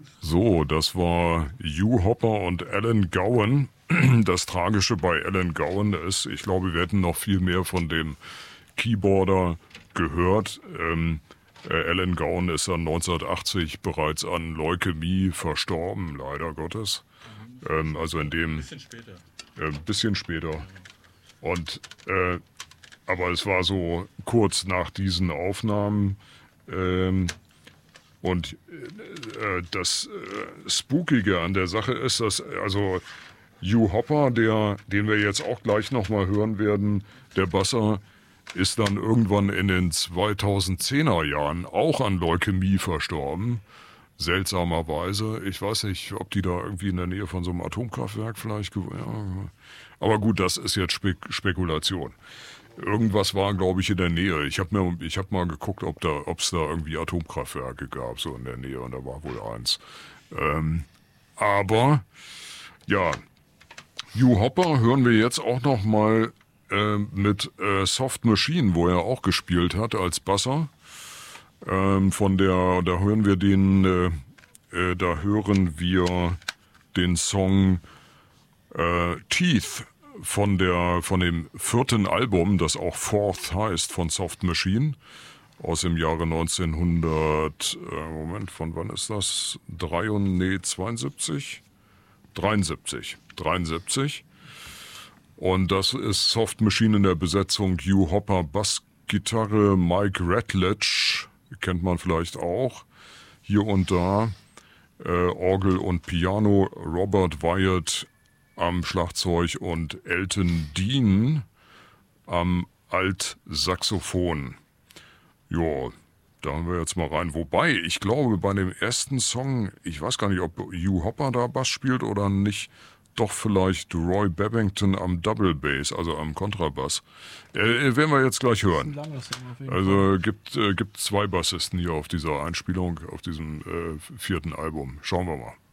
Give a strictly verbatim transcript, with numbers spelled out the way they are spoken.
So, das war Hugh Hopper und Alan Gowan. Das Tragische bei Alan Gowan ist, ich glaube, wir hätten noch viel mehr von dem Keyboarder gehört. Ähm, äh, Alan Gowan ist dann neunzehnhundertachtzig bereits an Leukämie verstorben, leider Gottes. Ähm, also in dem... Ein bisschen später. Ein äh, bisschen später. Und, äh, aber es war so kurz nach diesen Aufnahmen... Ähm, Und äh, das äh, Spookige an der Sache ist, dass also Hugh Hopper, der, den wir jetzt auch gleich nochmal hören werden, der Basser, ist dann irgendwann in den zweitausendzehner Jahren auch an Leukämie verstorben. Seltsamerweise. Ich weiß nicht, ob die da irgendwie in der Nähe von so einem Atomkraftwerk vielleicht... Ge- ja. Aber gut, das ist jetzt Spek- Spekulation. Irgendwas war, glaube ich, in der Nähe. Ich habe mir, ich habe mal geguckt, ob da, ob es da irgendwie Atomkraftwerke gab, so in der Nähe, und da war wohl eins. Ähm, aber ja, Hugh Hopper hören wir jetzt auch noch mal äh, mit äh, Soft Machine, wo er auch gespielt hat als Basser. Ähm, von der, da hören wir den, äh, äh, da hören wir den Song äh, Teeth. Von der von dem vierten Album, das auch Fourth heißt, von Soft Machine, aus dem Jahre neunzehnhundert, äh, Moment, von wann ist das? drei, nee, zweiundsiebzig? dreiundsiebzig. dreiundsiebzig. Und das ist Soft Machine in der Besetzung Hugh Hopper, Bassgitarre, Mike Ratledge, kennt man vielleicht auch, hier und da, äh, Orgel und Piano, Robert Wyatt am Schlagzeug und Elton Dean am Altsaxophon. Ja, da haben wir jetzt mal rein. Wobei, ich glaube, bei dem ersten Song, ich weiß gar nicht, ob Hugh Hopper da Bass spielt oder nicht, doch vielleicht Roy Babington am Double Bass, also am Kontrabass. Äh, werden wir jetzt gleich hören. Also gibt, äh, gibt zwei Bassisten hier auf dieser Einspielung, auf diesem äh, vierten Album. Schauen wir mal.